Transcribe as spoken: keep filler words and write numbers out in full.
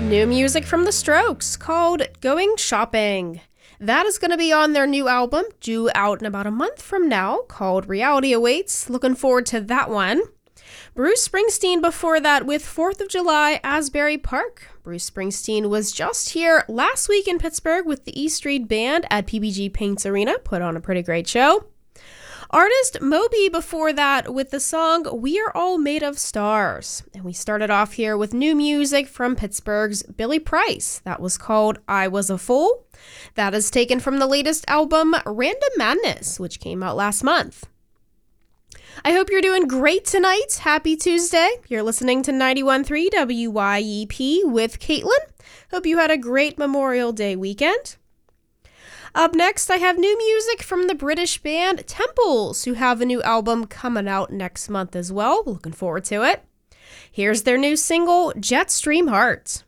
New music from The Strokes called Going Shopping. That is going to be on their new album, due out in about a month from now, called Reality Awaits. Looking forward to that one. Bruce Springsteen before that with fourth of July, Asbury Park. Bruce Springsteen was just here last week in Pittsburgh with the E Street Band at P B G Paints Arena, put on a pretty great show. Artist Moby before that with the song We Are All Made of Stars. And we started off here with new music from Pittsburgh's Billy Price. That was called I Was a Fool. That is taken from the latest album Random Madness, which came out last month. I hope you're doing great tonight. Happy Tuesday. You're listening to ninety-one point three W Y E P with Caitlin. Hope you had a great Memorial Day weekend. Up next, I have new music from the British band Temples, who have a new album coming out next month as well. Looking forward to it. Here's their new single, Jetstream Heart.